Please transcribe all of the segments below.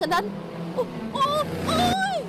Cẩn thận! Ôi, ôi, ôi!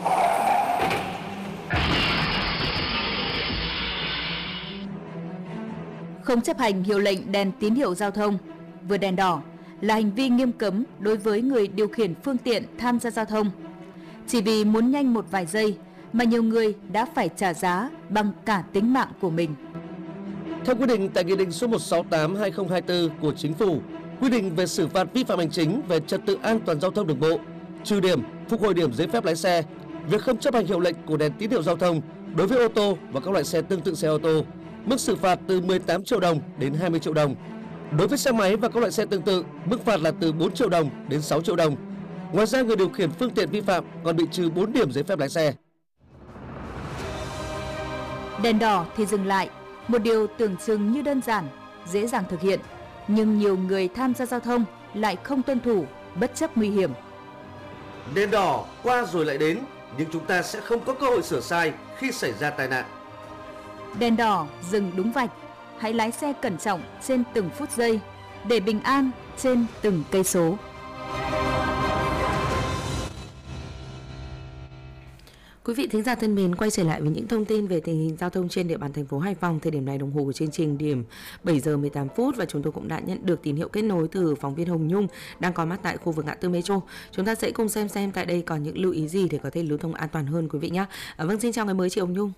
Không chấp hành hiệu lệnh đèn tín hiệu giao thông, vượt đèn đỏ là hành vi nghiêm cấm đối với người điều khiển phương tiện tham gia giao thông. Chỉ vì muốn nhanh một vài giây mà nhiều người đã phải trả giá bằng cả tính mạng của mình. Theo quy định tại Nghị định số 168/2024 của Chính phủ, quy định về xử phạt vi phạm hành chính về trật tự an toàn giao thông đường bộ, trừ điểm, phục hồi điểm giấy phép lái xe, việc không chấp hành hiệu lệnh của đèn tín hiệu giao thông đối với ô tô và các loại xe tương tự xe ô tô, mức xử phạt từ 18 triệu đồng đến 20 triệu đồng. Đối với xe máy và các loại xe tương tự, mức phạt là từ 4 triệu đồng đến 6 triệu đồng. Ngoài ra, người điều khiển phương tiện vi phạm còn bị trừ 4 điểm giấy phép lái xe. Đèn đỏ thì dừng lại, một điều tưởng chừng như đơn giản, dễ dàng thực hiện, nhưng nhiều người tham gia giao thông lại không tuân thủ, bất chấp nguy hiểm. Đèn đỏ qua rồi lại đến, nhưng chúng ta sẽ không có cơ hội sửa sai khi xảy ra tai nạn. Đèn đỏ dừng đúng vạch, hãy lái xe cẩn trọng trên từng phút giây để bình an trên từng cây số. Quý vị thính giả thân mến, quay trở lại với những thông tin về tình hình giao thông trên địa bàn thành phố Hải Phòng. Thời điểm này đồng hồ của chương trình điểm 7 giờ 18 phút và chúng tôi cũng đã nhận được tín hiệu kết nối từ phóng viên Hồng Nhung đang có mặt tại khu vực ngã tư Metro. Chúng ta sẽ cùng xem tại đây còn những lưu ý gì để có thể lưu thông an toàn hơn quý vị nhé. Vâng, xin chào ngày mới chị Hồng Nhung.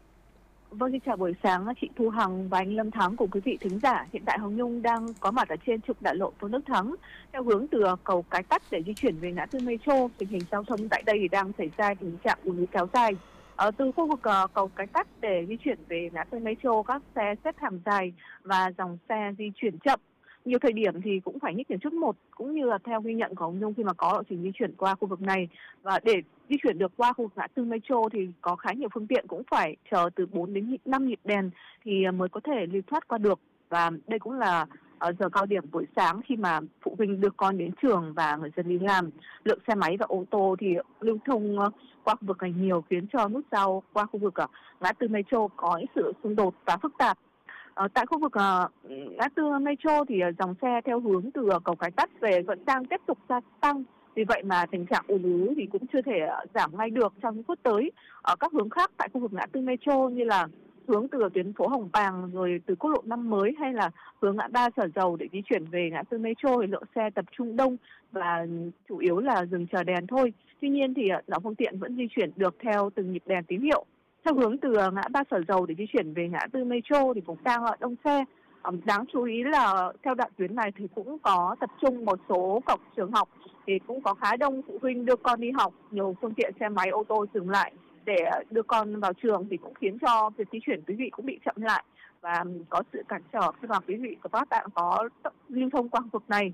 Vâng, xin chào buổi sáng chị Thu Hằng và anh Lâm Thắng cùng quý vị thính giả. Hiện tại Hồng Nhung đang có mặt ở trên trục đại lộ Tôn Đức Thắng theo hướng từ cầu Cái Tắt để di chuyển về ngã tư Metro. Tình hình giao thông tại đây thì đang xảy ra tình trạng ùn ứ kéo dài. Từ khu vực cầu Cái Tắt để di chuyển về ngã tư Metro, các xe xếp hàng dài và dòng xe di chuyển chậm. Nhiều thời điểm thì cũng phải nhích từng chút một, cũng như là theo ghi nhận của ông Nhung khi mà có lộ trình di chuyển qua khu vực này. Và để di chuyển được qua khu vực ngã tư Metro thì có khá nhiều phương tiện cũng phải chờ từ 4 đến 5 nhịp đèn thì mới có thể lưu thoát qua được. Và đây cũng là giờ cao điểm buổi sáng khi mà phụ huynh đưa con đến trường và người dân đi làm. Lượng xe máy và ô tô thì lưu thông qua khu vực này nhiều, khiến cho nút giao qua khu vực ngã tư Metro có những sự xung đột và phức tạp. Tại khu vực ngã tư Metro thì dòng xe theo hướng từ cầu Cái Tắt về vẫn đang tiếp tục gia tăng. Vì vậy mà tình trạng ùn ứ thì cũng chưa thể giảm ngay được trong những phút tới. Ở các hướng khác tại khu vực ngã tư Metro như là hướng từ tuyến phố Hồng Bàng rồi từ quốc lộ 5 mới hay là hướng ngã ba Sở Dầu để di chuyển về ngã tư Metro thì lượng xe tập trung đông và chủ yếu là dừng chờ đèn thôi. Tuy nhiên thì dòng phương tiện vẫn di chuyển được theo từng nhịp đèn tín hiệu. Theo hướng từ ngã ba Sở Dầu để di chuyển về ngã tư Metro thì cũng đang đông xe. Đáng chú ý là theo đoạn tuyến này thì cũng có tập trung một số cổng trường học, thì cũng có khá đông phụ huynh đưa con đi học, nhiều phương tiện xe máy ô tô dừng lại để đưa con vào trường thì cũng khiến cho việc di chuyển quý vị cũng bị chậm lại và có sự cản trở khi mà quý vị và các bạn có lưu thông qua khu vực này.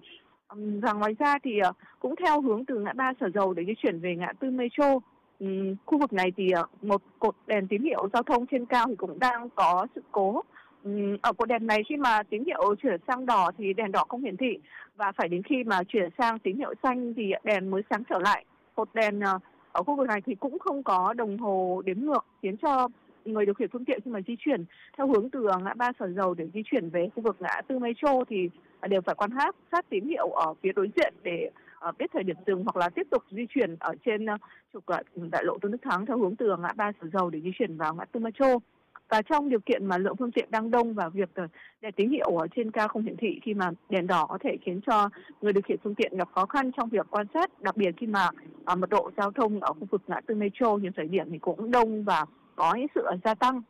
Và ngoài ra thì cũng theo hướng từ ngã ba Sở Dầu để di chuyển về ngã tư Metro, khu vực này thì một cột đèn tín hiệu giao thông trên cao thì cũng đang có sự cố. Ở cột đèn này khi mà tín hiệu chuyển sang đỏ thì đèn đỏ không hiển thị, và phải đến khi mà chuyển sang tín hiệu xanh thì đèn mới sáng trở lại. Cột đèn ở khu vực này thì cũng không có đồng hồ đếm ngược, khiến cho người điều khiển phương tiện khi mà di chuyển theo hướng từ ngã ba Sở Dầu để di chuyển về khu vực ngã tư Metro thì đều phải quan sát tín hiệu ở phía đối diện để biết thời điểm dừng hoặc là tiếp tục di chuyển ở trên trục đại lộ Tôn Đức Thắng theo hướng từ ngã ba Sở Dầu để di chuyển vào ngã tư Metro. Và trong điều kiện mà lượng phương tiện đang đông và việc đèn tín hiệu ở trên cao không hiển thị khi mà đèn đỏ có thể khiến cho người điều khiển phương tiện gặp khó khăn trong việc quan sát, đặc biệt khi mà mật độ giao thông ở khu vực ngã tư Metro nhiều thời điểm thì cũng đông và có những sự gia tăng.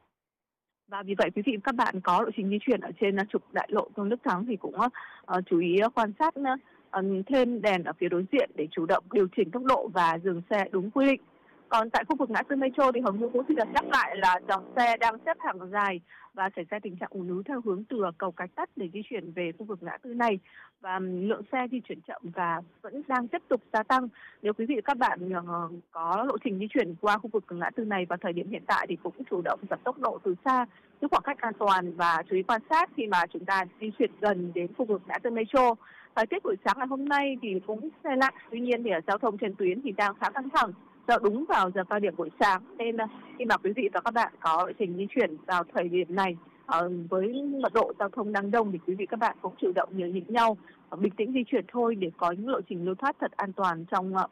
Và vì vậy quý vị và các bạn có lộ trình di chuyển ở trên trục đại lộ Tôn Đức Thắng thì cũng chú ý quan sát thêm đèn ở phía đối diện để chủ động điều chỉnh tốc độ và dừng xe đúng quy định. Còn tại khu vực ngã tư Metro thì Hồng Nhung cũng xin được nhắc lại là dòng xe đang xếp hàng dài và xảy ra tình trạng ùn ứ theo hướng từ cầu Cái Tắt để di chuyển về khu vực ngã tư này, và lượng xe di chuyển chậm và vẫn đang tiếp tục gia tăng. Nếu quý vị và các bạn có lộ trình di chuyển qua khu vực ngã tư này vào thời điểm hiện tại thì cũng chủ động giảm tốc độ từ xa, giữ khoảng cách an toàn và chú ý quan sát khi mà chúng ta di chuyển gần đến khu vực ngã tư Metro. Thời tiết buổi sáng ngày hôm nay thì cũng xe lạnh, tuy nhiên thì giao thông trên tuyến thì đang khá căng thẳng do đúng vào giờ cao điểm buổi sáng, nên khi mà quý vị và các bạn có lộ trình di chuyển vào thời điểm này với mật độ giao thông đang đông thì quý vị các bạn cũng chủ động nhường nhịn nhau bình tĩnh di chuyển thôi để có những lộ trình lưu thoát thật an toàn trong